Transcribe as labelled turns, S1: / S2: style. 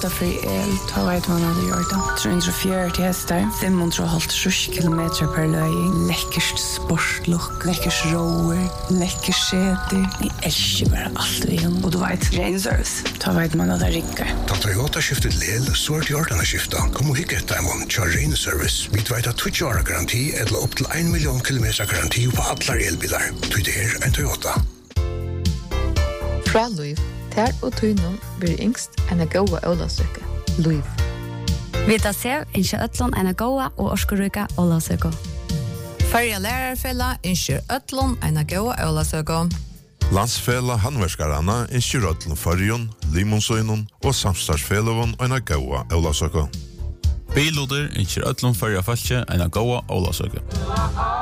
S1: För el tar vet man hade gjort det. 340 hästar, 550 kilometer per löj. Läckert sportlock, läckert rower, läckert säte. Ni älskar bara allt vi har. Och du vet, Reinservice. Tar vet man hade rinkar.
S2: Ta Toyota skiftet lel, så är det gjort att skifta. Kom och hicka ett demon, kör Reinservice. Vi vet att 20 år garanti eller upp till 1 miljon kilometer garanti på alla elbilar. Ty det är en Toyota.
S3: Fra Luiv, ter og tøynum blir yngst en gåa ólasøke. Luiv.
S4: Vita sev innskje ötlun en gåa og orskuryka ólasøke.
S5: Färja lärarfälla inskjer ötlun en gåa ólasøke.
S6: Landsfela handverkarana innskjer ötlun fyrjun, limonsøynun og samstartsfelovun en gåa ólasøke.
S7: Biluder innskjer ötlun fyrja falskje en gåa ólasøke.